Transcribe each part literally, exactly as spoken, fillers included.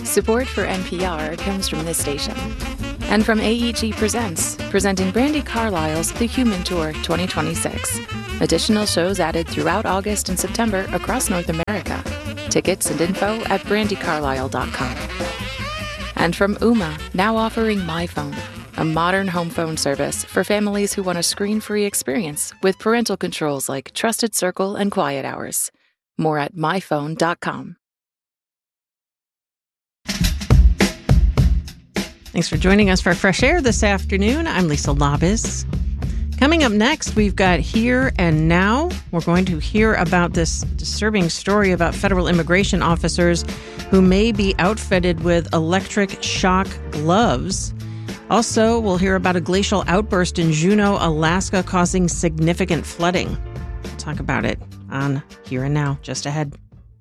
Support for N P R comes from this station. And from A E G Presents, presenting Brandi Carlile's The Human Tour twenty twenty-six. Additional shows added throughout August and September across North America. Tickets and info at brandi carlile dot com. And from Ooma, now offering MyPhone, a modern home phone service for families who want a screen-free experience with parental controls like Trusted Circle and Quiet Hours. More at my phone dot com. Thanks for joining us for Fresh Air this afternoon. I'm Lisa Labis. Coming up next, we've got Here and Now. We're going to hear about this disturbing story about federal immigration officers who may be outfitted with electric shock gloves. Also, we'll hear about a glacial outburst in Juneau, Alaska, causing significant flooding. We'll talk about it on Here and Now, just ahead.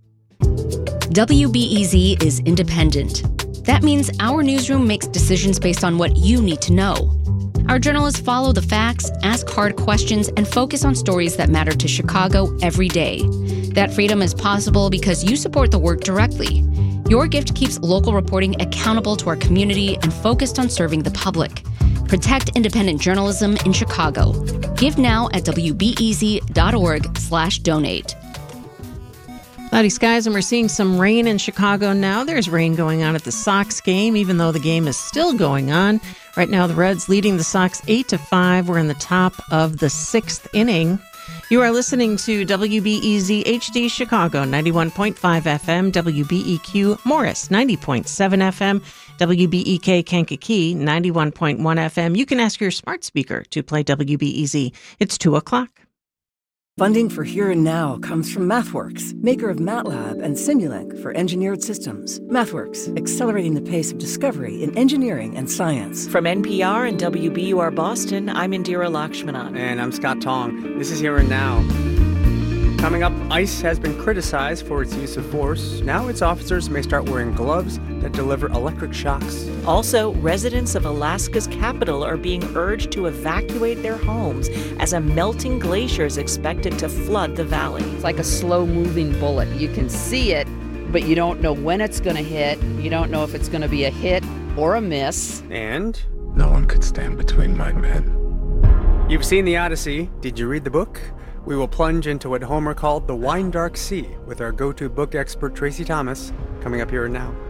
W B E Z is independent. That means our newsroom makes decisions based on what you need to know. Our journalists follow the facts, ask hard questions, and focus on stories that matter to Chicago every day. That freedom is possible because you support the work directly. Your gift keeps local reporting accountable to our community and focused on serving the public. Protect independent journalism in Chicago. Give now at w b e z dot org slash donate. Cloudy skies, and we're seeing some rain in Chicago now. There's rain going on at the Sox game, even though the game is still going on. Right now, the Reds leading the Sox eight to five. We're in the top of the sixth inning. You are listening to W B E Z H D Chicago, ninety-one point five F M, W B E Q Morris, ninety point seven F M, W B E K Kankakee, ninety-one point one F M. You can ask your smart speaker to play W B E Z. It's two o'clock. Funding for Here and Now comes from MathWorks, maker of MATLAB and Simulink for engineered systems. MathWorks, accelerating the pace of discovery in engineering and science. From N P R and W B U R Boston, I'm Indira Lakshmanan. And I'm Scott Tong. This is Here and Now. Coming up, ICE has been criticized for its use of force. Now its officers may start wearing gloves that deliver electric shocks. Also, residents of Alaska's capital are being urged to evacuate their homes as a melting glacier is expected to flood the valley. It's like a slow-moving bullet. You can see it, but you don't know when it's going to hit. You don't know if it's going to be a hit or a miss. And? No one could stand between my men. You've seen the Odyssey. Did you read the book? We will plunge into what Homer called the wine dark sea with our go-to book expert Tracy Thomas, coming up Here and Now.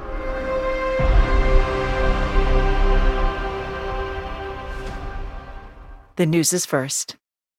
The news is first.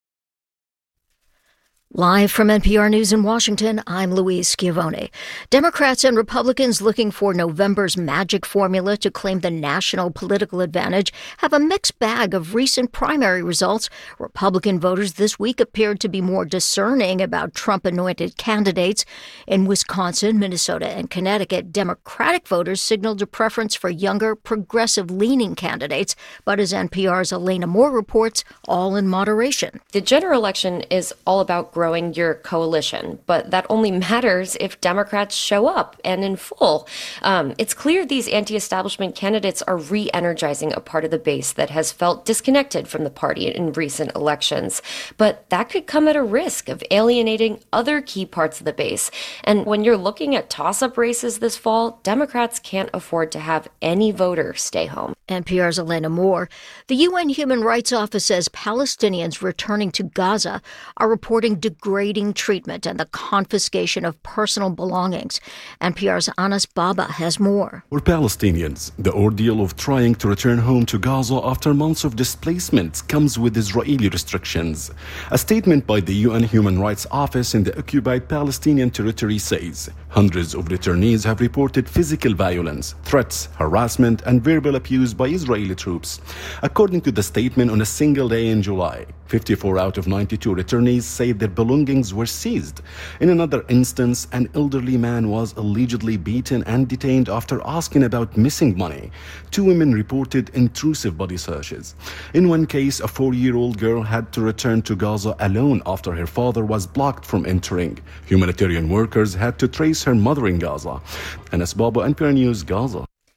Live from N P R News in Washington, I'm Louise Schiavone. Democrats and Republicans looking for November's magic formula to claim the national political advantage have a mixed bag of recent primary results. Republican voters this week appeared to be more discerning about Trump-anointed candidates. In Wisconsin, Minnesota, and Connecticut, Democratic voters signaled a preference for younger, progressive-leaning candidates. But as N P R's Elena Moore reports, all in moderation. The general election is all about growth. Growing your coalition, but that only matters if Democrats show up and in full. Um, it's clear these anti-establishment candidates are re-energizing a part of the base that has felt disconnected from the party in recent elections. But that could come at a risk of alienating other key parts of the base. And when you're looking at toss-up races this fall, Democrats can't afford to have any voter stay home. N P R's Elena Moore. The U N Human Rights Office says Palestinians returning to Gaza are reporting degrading treatment and the confiscation of personal belongings. N P R's Anas Baba has more. For Palestinians, the ordeal of trying to return home to Gaza after months of displacement comes with Israeli restrictions. A statement by the U N Human Rights Office in the occupied Palestinian territory says hundreds of returnees have reported physical violence, threats, harassment, and verbal abuse by Israeli troops. According to the statement, on a single day in July, fifty-four out of ninety-two returnees say their belongings were seized. In another instance, an elderly man was allegedly beaten and detained after asking about missing money. Two women reported intrusive body searches. In one case, a four-year-old girl had to return to Gaza alone after her father was blocked from entering. Humanitarian workers had to trace her mother in Gaza. Anas Baba, N P R News, Gaza.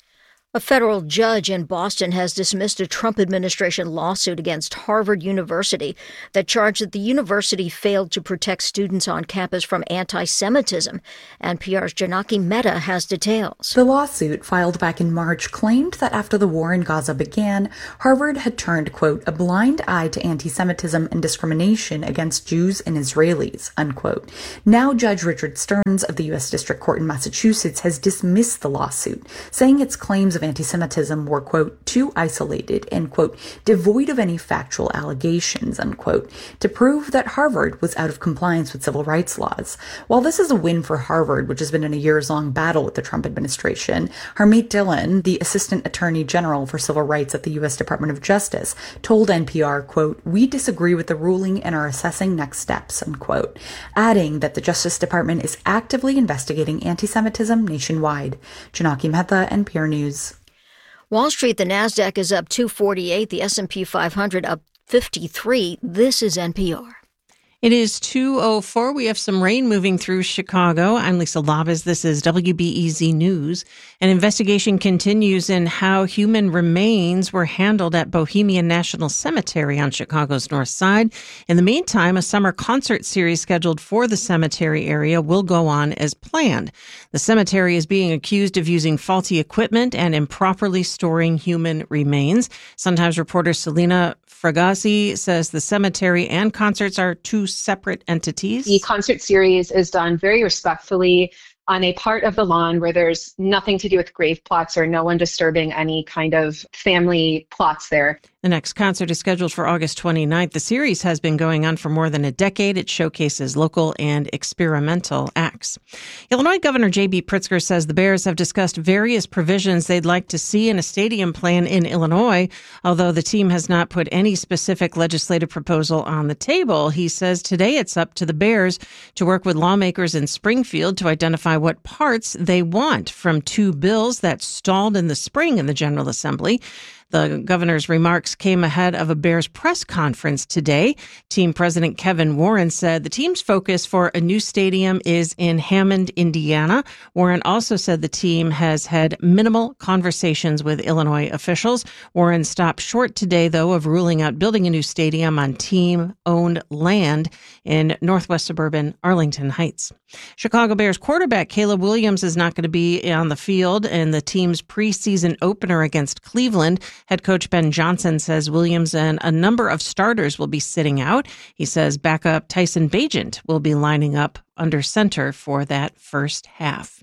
A federal judge in Boston has dismissed a Trump administration lawsuit against Harvard University that charged that the university failed to protect students on campus from anti-Semitism. N P R's Janaki Mehta has details. The lawsuit, filed back in March, claimed that after the war in Gaza began, Harvard had turned, quote, a blind eye to anti-Semitism and discrimination against Jews and Israelis, unquote. Now Judge Richard Stearns of the U S District Court in Massachusetts has dismissed the lawsuit, saying its claims of anti-Semitism were, quote, too isolated and, quote, devoid of any factual allegations, unquote, to prove that Harvard was out of compliance with civil rights laws. While this is a win for Harvard, which has been in a years-long battle with the Trump administration, Harmeet Dillon, the Assistant Attorney General for Civil Rights at the U S Department of Justice, told N P R, quote, we disagree with the ruling and are assessing next steps, unquote, adding that the Justice Department is actively investigating anti-Semitism nationwide. Janaki Mehta, N P R News. Wall Street, the Nasdaq is up two forty-eight, the S and P five hundred up fifty-three. This is N P R. It is two oh four. We have some rain moving through Chicago. I'm Lisa Labas. This is W B E Z News. An investigation continues in how human remains were handled at Bohemian National Cemetery on Chicago's north side. In the meantime, a summer concert series scheduled for the cemetery area will go on as planned. The cemetery is being accused of using faulty equipment and improperly storing human remains. Sun-Times reporter Selena Fragasi says the cemetery and concerts are two separate entities. The concert series is done very respectfully on a part of the lawn where there's nothing to do with grave plots or no one disturbing any kind of family plots there. The next concert is scheduled for August twenty-ninth. The series has been going on for more than a decade. It showcases local and experimental acts. Illinois Governor J B Pritzker says the Bears have discussed various provisions they'd like to see in a stadium plan in Illinois. Although the team has not put any specific legislative proposal on the table, he says today it's up to the Bears to work with lawmakers in Springfield to identify what parts they want from two bills that stalled in the spring in the General Assembly. The governor's remarks came ahead of a Bears press conference today. Team president Kevin Warren said the team's focus for a new stadium is in Hammond, Indiana. Warren also said the team has had minimal conversations with Illinois officials. Warren stopped short today, though, of ruling out building a new stadium on team-owned land in northwest suburban Arlington Heights. Chicago Bears quarterback Caleb Williams is not going to be on the field in the team's preseason opener against Cleveland. Head coach Ben Johnson says Williams and a number of starters will be sitting out. He says backup Tyson Bagent will be lining up under center for that first half.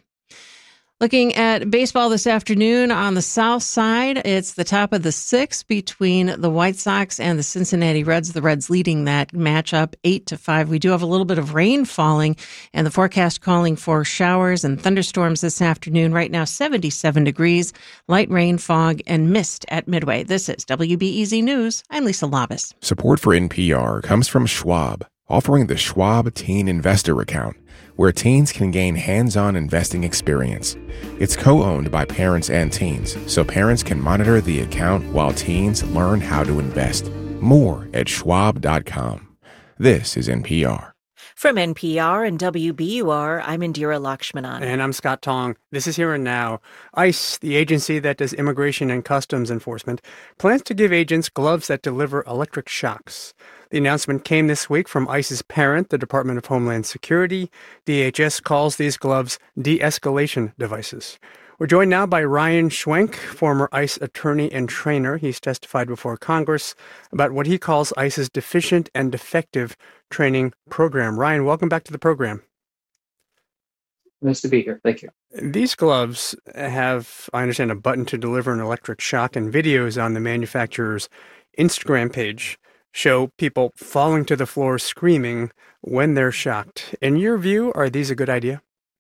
Looking at baseball this afternoon on the south side, it's the top of the sixth between the White Sox and the Cincinnati Reds. The Reds leading that matchup eight to five. We do have a little bit of rain falling, and the forecast calling for showers and thunderstorms this afternoon. Right now, seventy-seven degrees, light rain, fog, and mist at Midway. This is W B E Z News. I'm Lisa Labas. Support for N P R comes from Schwab, offering the Schwab Teen Investor Account, where teens can gain hands-on investing experience. It's co-owned by parents and teens, so parents can monitor the account while teens learn how to invest. More at schwab dot com. This is N P R. From N P R and W B U R, I'm Indira Lakshmanan. And I'm Scott Tong. This is Here and Now. ICE, the agency that does immigration and customs enforcement, plans to give agents gloves that deliver electric shocks. The announcement came this week from ICE's parent, the Department of Homeland Security. D H S calls these gloves de-escalation devices. We're joined now by Ryan Schwenk, former ICE attorney and trainer. He's testified before Congress about what he calls ICE's deficient and defective training program. Ryan, welcome back to the program. Nice to be here. Thank you. These gloves have, I understand, a button to deliver an electric shock, and videos on the manufacturer's Instagram page show people falling to the floor screaming when they're shocked. In your view, are these a good idea?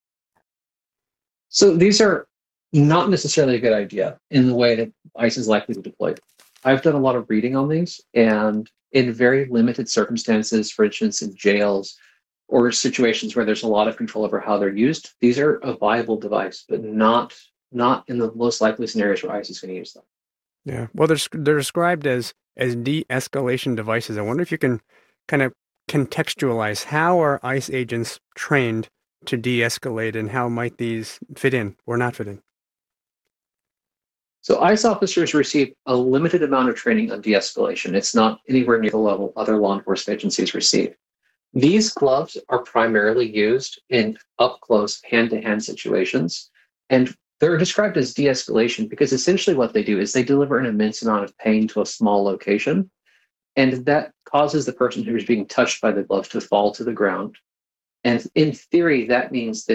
So these are not necessarily a good idea in the way that ICE is likely to deploy them. I've done a lot of reading on these, and in very limited circumstances, for instance, in jails or situations where there's a lot of control over how they're used, these are a viable device, but not not in the most likely scenarios where ICE is going to use them. Yeah, well, they're, they're described as, as de-escalation devices. I wonder if you can kind of contextualize how are ICE agents trained to de-escalate, and how might these fit in or not fit in? So ICE officers receive a limited amount of training on de-escalation. It's not anywhere near the level other law enforcement agencies receive. These gloves are primarily used in up-close, hand-to-hand situations, and they're described as de-escalation because essentially what they do is they deliver an immense amount of pain to a small location, and that causes the person who's being touched by the glove to fall to the ground. And in theory, that means that